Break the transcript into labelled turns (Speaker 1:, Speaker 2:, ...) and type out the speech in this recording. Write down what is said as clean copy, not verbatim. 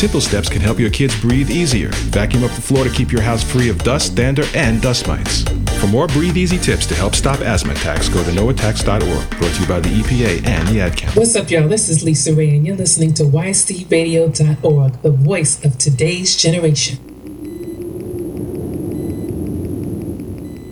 Speaker 1: simple steps can help your kids breathe easier. Vacuum up the floor to keep your house free of dust, dander, and dust mites. For more Breathe Easy tips to help stop asthma attacks, go to noattacks.org. Brought to you by the EPA and the Ad Council.
Speaker 2: What's up, y'all? This is Lisa Ray, and you're listening to YCRadio.org, the voice of today's generation.